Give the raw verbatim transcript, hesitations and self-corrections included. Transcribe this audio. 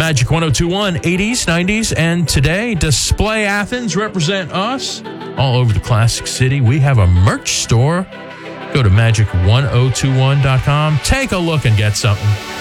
Magic one oh two one, eighties, nineties, and today, Display Athens represent us all over the Classic City. We have a merch store. Go to magic ten twenty-one dot com. Take a look and get something.